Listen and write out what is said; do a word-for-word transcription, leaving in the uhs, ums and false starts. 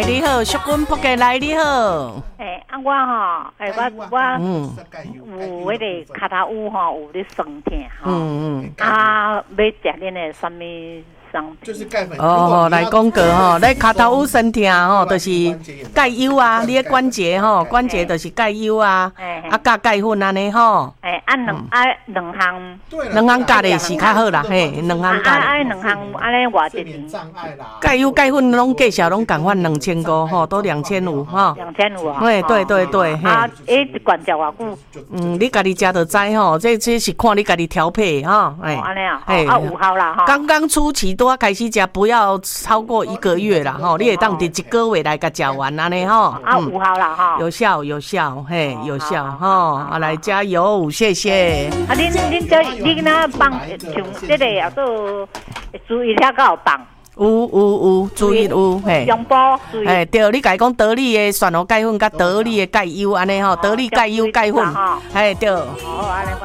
来你好，淑君仆家来你好。 诶，啊我吼，诶我我嗯，有迄个脚头有吼，有咧酸痛吼，嗯嗯，啊，要食恁的什么商品？ 就是钙粉。 哦，来讲过吼，你脚头有酸痛吼，就是钙优啊，你的关节吼，关节就是钙优啊，啊加钙粉安尼吼。 诶，啊两啊两项， 两项加的是较好啦，嘿，两项加。 啊啊两项安尼偌济钱？ 钙优钙粉拢计小拢共款两千五吼，都两千五吼。 两千五啊？ 对对对对，嘿。 啊，诶，一罐食偌久？ 嗯，你家己食就知吼，这这是看你家己调配吼， 哎，安尼啊，啊有效啦吼。 刚刚初期都要开始食，不要超过一个月啦吼，你会当伫一个月来甲食完安尼吼。 啊，有效啦吼。 有效有效，嘿，有效吼，啊来加油，谢谢。 啊，恁恁这你那放像这个也做注意了够放。 有有有，注意有嘿。 用波注意。 嘿，对，你家讲得力的蒜头钙粉，甲得力的钙优安尼吼，得力钙优钙粉，嘿对。 哦，安尼。